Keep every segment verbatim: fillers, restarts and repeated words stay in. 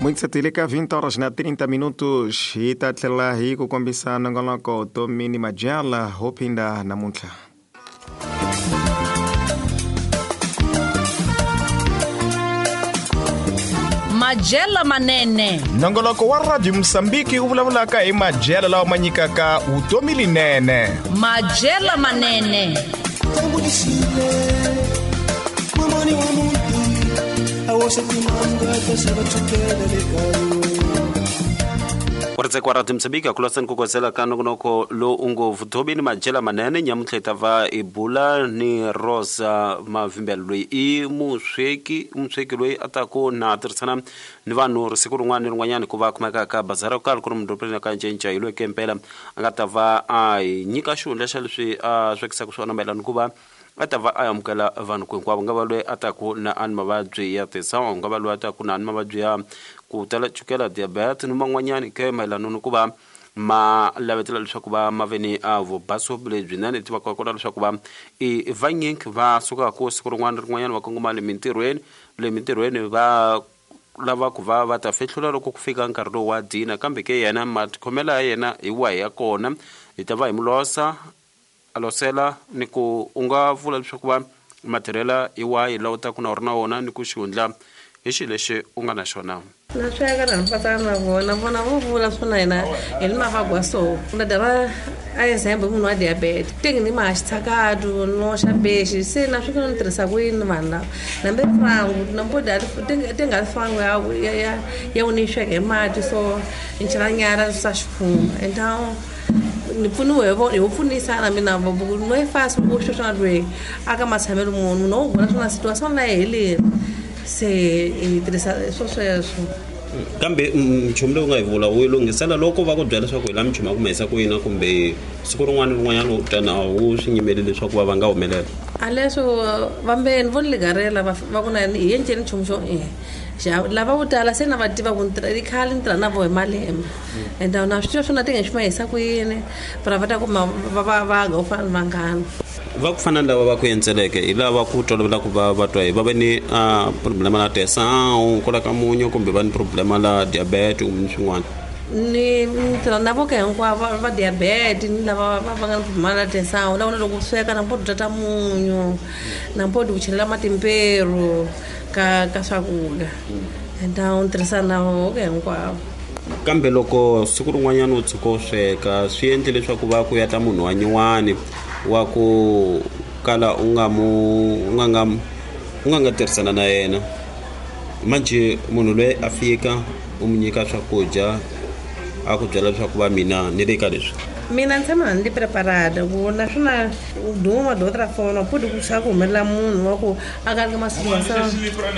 Muito satilika vinte horas na trinta minutos itatlela hii kukombisa nongoloko tomini majala hopinda na muntla. Majela manene nongoloko wa Radio Msambiki uvulavulaka hi majela lawa manyikaka utomi linene. Majela manene mamani wa muntu awose timanga tasaba tukele kayo Wartse kwa Radio Msambiki akulasan kukwasela kano kunoko lo ungo vutobi ni majela manene nyamutle tava ibula ni Rosa mavimbelwe i musweki musweki lwe atako na atirsana ni vanu risikuru ngwani ngwanyani kuva kumeka ka bazara kal kurum ndopena ka njenja ilwe kempela angatava ai nyika shule shalswi a swekisa kusona mela nkuba atava ayamkala vanu kwenkwabo ngabalwe atako na anma badwe ya tesa ngabalwe atako na anma badwe ya kutala chukela diabetes numangwanyani ke mailano nukuba ma lavetela lishakuba maveni avo baso blejinane tiba kwa kona lishakuba e vanyink va suka ko sikurungwana ngwanyani wakongoma le mintirweni le mintirweni va lava kuva vata fethlula loko kufika nkarhi wa dina kambe ke yena matkhomela yena iwa ya kona itava imlosa alosela niku unga vula lishakuba materiala iwa ilauta kuna orna ona niku shundla ishi leshe unga na shona na sweka na mpatana vona vona vuvula swona ina elima vagwa so na dava ayezembe munhu wa diabetes tengini mahitsakadu no shabeshi se na sweka no ntirisa kwini vana nambe frangu namboda tenga frangu ya ya ya unishweke emati so inchiranyara sa xifuma então ni pfuniwe hi pfunisa na mina vobuku no efasi ku xoxana lwe aka matshamelo munhu no vona swona situation la heleni se interesa so sweswo kambe mchumle unga ivula uyilungisela loko va ku byela swa ku la mchuma kumesa ku yina kumbe siku rin'wana rin'wanyana u tana u swinyimeli leswaku va va nga humelela aleswo vambeni vo ligarela va ku na hi yenceni nchumu xo eh lava vo tala se na va tiva ku ntirha i khale ntirha na vo hi malembe and na swi tiva swona tinge xi mahisa ku yini para va ta ku va va va ga u fana vanghana va ku fana lava va ku endzeleke hi lava ku tolovela ku va va twa hi va ve ni problema la tesão ku la ka munyo kumbe va ni problema la diabetes kumbe swin'wana ni ntirha na voka hinkwavo va diabetes ni lava va nga ni problema la tesão lava na loko sweka na mpodi ta munyu na mpodi ku chelela matimperu ka ka swakudya então ntirhisa na voka hinkwavo kambe loko siku rin'wanyana u tshuka u sweka swi endle leswaku va ku ya ta munhu wa nyuwani wa ku kala u nga mu unga nga unga nga tirhisana na yena manje munhu loyi a fika u mu nyika swakudya a ku byela leswaku va mina ni le ka leswi mina ntshama ndi preparada ku na swona duma do tra fono pudi ku swa ku humelela munhu wa ku a ka nga masiku wa sa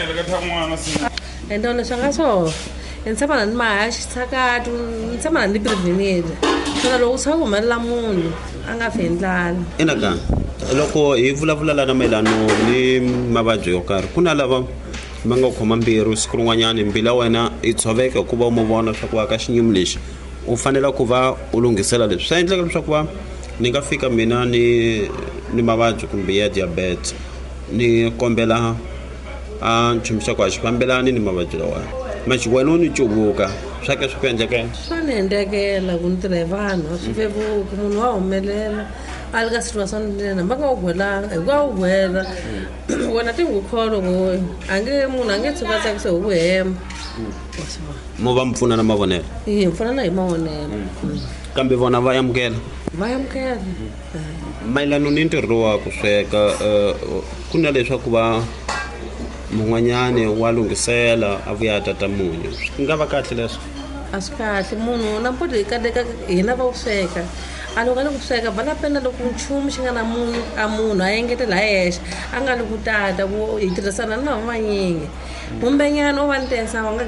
endo leswi nga so ntshama ni ma xitsakatu ntshama ni prevenir swona loko swa ku humelela munhu a nga fendlana ina ka loko hi vulavula lana mayelano ni mavabyi yo karhi ku na lava ma nga khoma mbirhi siku rin'wanyana mbila wena i tshoveka ku va u mu vona swa ku va ka xinyumu lexi u fanele ku va u lunghisela leswi swi endleka leswaku va ni nga fika mina ni ni mavabyi kumbe ya diabetes ni kombela a nchumu xa ku a xi fambelani ni mavabyi lawa manje wena u ni cuvuka swa ke swi ku endlekela swa ni endlekela ku ni tirha hi vanhu swi vevuka munhu wa humelela a li ka situation lena va nga wu gwelanga hi ku a wu gwela wena tingukholo ku a nge munhu a nge tshuka a tsakise hi ku hemba mo va mpfuna na mavonelo hi mpfuna na hi mavonelo kambe vona va yamukela va yamukela mayelano ni ntirho wa ku sweka ku na leswaku va mun'wanyani wa lunghisela a vuya tata munyu swi nga va kahle leswi a swi kahle munhu na mpoti hi kadeka hina va wu sweka a loko a le ku sweka va la penda loko nchumu xi nga na munyu a munhu a engetela hi yexe a nga le ku tata ku hi tirhisana na vanyingi kumbe nyana u va ni tesa va nga